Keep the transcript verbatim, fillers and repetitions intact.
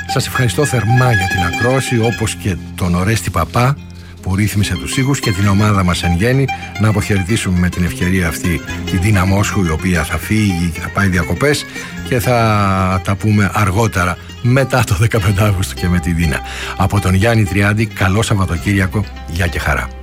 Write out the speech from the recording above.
Σας ευχαριστώ θερμά για την ακρόαση, όπως και τον Ορέστη Παπά που ρύθμισε τους ήχους και την ομάδα μας εν γέννη. Να αποχαιρετήσουμε με την ευκαιρία αυτή την Τίνα Μόσχου, η οποία θα φύγει, θα πάει διακοπές και θα τα πούμε αργότερα μετά το δεκαπέντε Αυγούστου και με την Τίνα. Από τον Γιάννη Τριάντη, καλό Σαββατοκύριακο, γεια και χαρά.